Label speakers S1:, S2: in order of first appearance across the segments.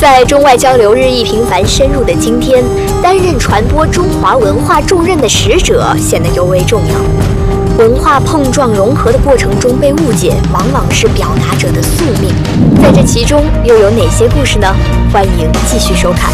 S1: 在中外交流日益频繁深入的今天，担任传播中华文化重任的使者显得尤为重要。文化碰撞融合的过程中被误解，往往是表达者的宿命。在这其中又有哪些故事呢？欢迎继续收看。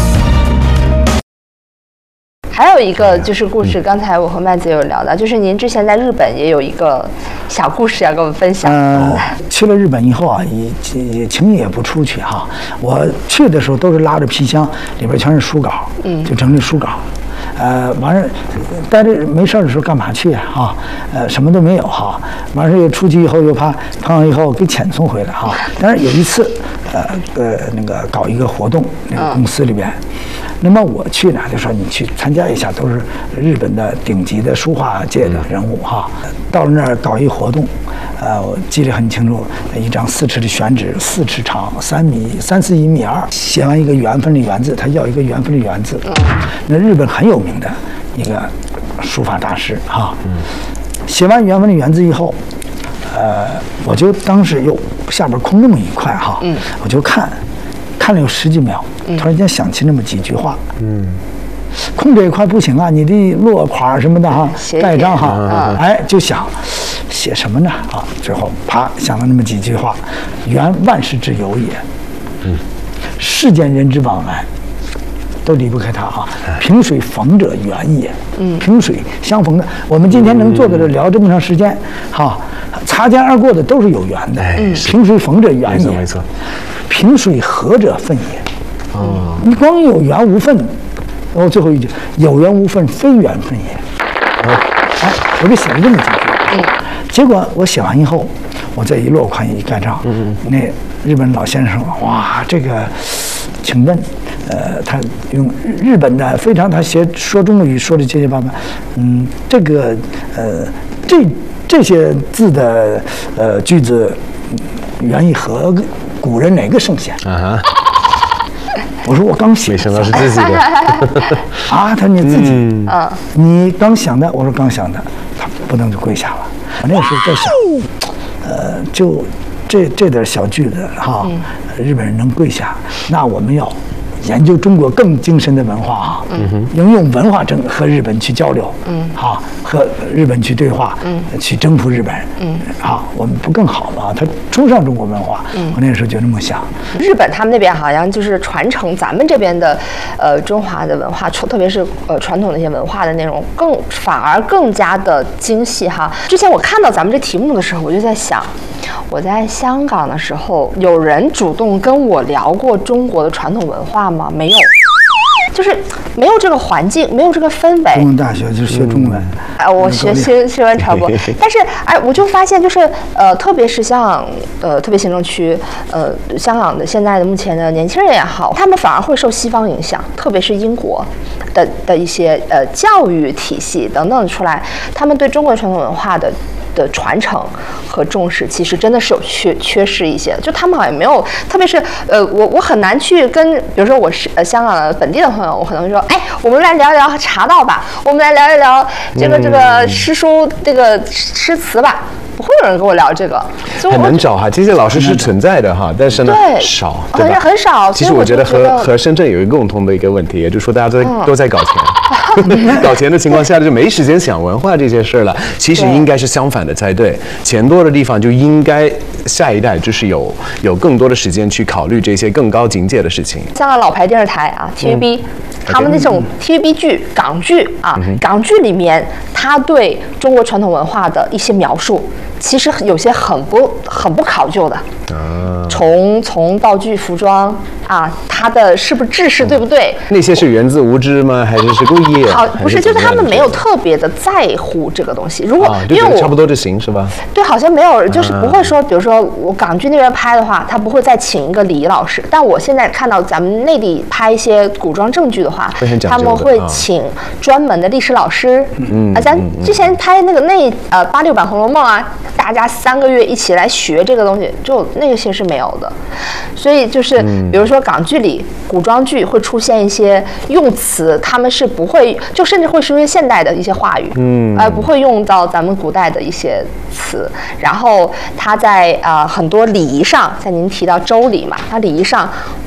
S2: 还有一个就是故事，刚才我和麦子有聊到，就是您之前在日本也有一个小故事要跟我们分享。
S3: 去了日本以后啊，也轻易也不出去哈。我去的时候都是拉着皮箱，里边全是书稿，就整理书稿。完事待着没事的时候干嘛去啊？什么都没有哈。完事又出去以后又怕碰上以后给遣送回来哈。但是有一次，那个搞一个活动，那个公司里边。那么我去呢，就说你去参加一下，都是日本的顶级的书画界的人物哈。到了那儿搞一活动，我记得很清楚，一张4尺的宣纸，4尺长，3.4米1.2米，写完一个缘分的缘字，他要一个缘分的缘字。那日本很有名的一个书法大师哈。写完缘分的缘字以后，我就当时又下边空那么一块哈，我就看了有10几秒。突然间想起那么几句话，空这一块不行啊，你的落款什么的哈，盖章哈，就想写什么呢啊？最后啪想了那么几句话：缘万事之由也，世间人之往来都离不开它啊。萍水逢者缘也，萍水相逢的，我们今天能坐在这聊这么长时间，哈，擦肩而过的都是有缘的。萍水逢者缘也，没错。萍水合者分也。你光有缘无分，然后最后一句有缘无分，非缘分也。我就写了这么几句。结果我写完以后，我再一落款一盖章，那日本老先生说：“哇，这个，请问，他用日本的非常，他说中国语说的结结巴巴，这个这些字的句子，原意和古人哪个圣贤？”我说我刚写，
S4: 没想到是自己的
S3: 他说你自己你刚想的，我说刚想的，他不能就跪下了。我那时候在想，就这点小句子哈，日本人能跪下，那我们要研究中国更精深的文化哈，应用文化和日本去交流，和日本去对话，去征服日本，我们不更好吗？他崇尚中国文化，我那时候就这么想。
S2: 日本他们那边好像就是传承咱们这边的中华的文化，特别是传统的一些文化的内容，反而更加的精细哈。之前我看到咱们这题目的时候，我就在想，我在香港的时候，有人主动跟我聊过中国的传统文化吗？没有，就是没有这个环境，没有这个氛围。
S3: 中文大学就是学中文，
S2: 我学新闻传播，但是我就发现就是特别是像特别行政区香港的现在的目前的年轻人也好，他们反而会受西方影响，特别是英国的一些教育体系等等出来，他们对中国传统文化的传承和重视，其实真的是有缺失一些。就他们好像没有，特别是我很难去跟，比如说我是香港的本地的朋友，我可能会说，我们来聊一聊茶道吧，我们来聊一聊这个诗书这个诗词吧。不会有人跟我聊这个，
S4: 很难找哈。这些老师是存在的哈，但是呢少，对吧？
S2: 很少。
S4: 其实我觉得和深圳有一个共同的一个问题，也就是说大家都在搞钱，搞钱的情况下就没时间想文化这些事了。其实应该是相反的才对，钱多的地方就应该下一代就是有更多的时间去考虑这些更高境界的事情。
S2: 香港老牌电视台TVB。他们那种 TVB 剧、港剧港剧里面，他对中国传统文化的一些描述，其实有些很不考究的。从道具、服装它的是不是制式对不对？
S4: 那些是源自无知吗？还是故意？
S2: 不是，就是他们没有特别的在乎这个东西。如果
S4: 因为我差不多就行是吧？
S2: 对，好像没有，就是不会说，比如说我港剧那边拍的话，他不会再请一个礼仪老师。但我现在看到咱们内地拍一些古装正剧的话，他们会请专门的历史老师。咱之前拍那个86版《红楼梦》大家3个月一起来学这个东西，就那个些是没有的。所以就是比如说港剧里古装剧会出现一些用词，他们是不会，就甚至会说一些现代的一些话语，不会用到咱们古代的一些词。然后他在很多礼仪上，像您提到周礼嘛，他礼仪上